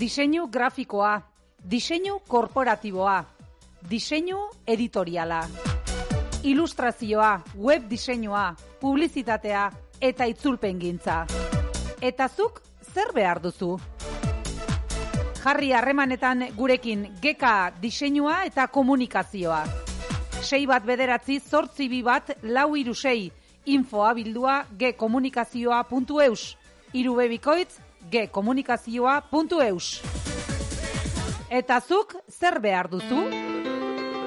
Diseinu grafikoa, diseinu korporatiboa, diseinu editoriala, ilustrazioa, web diseinua, publizitatea eta itzulpengintza. Eta zuk zer behar duzu? Jarri harremanetan gurekin GK diseinua eta komunikazioa. 6198424 info abildua gkomunikazioa.eus, 3 bikoitz gkomunikazioa.eus. Eta zuk zer behar duzu?